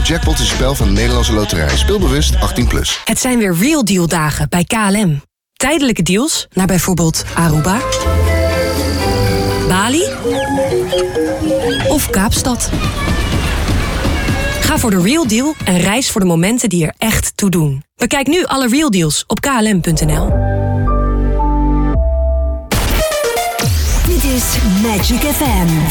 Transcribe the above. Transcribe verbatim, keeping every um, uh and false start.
Eurojackpot is een spel van de Nederlandse Loterij. Speel bewust, achttien plus. Het zijn weer Real Deal dagen bij K L M. Tijdelijke deals naar bijvoorbeeld Aruba, Bali of Kaapstad. Ga voor de Real Deal en reis voor de momenten die er echt toe doen. Bekijk nu alle Real Deals op k l m punt n l. Dit is Magic F M.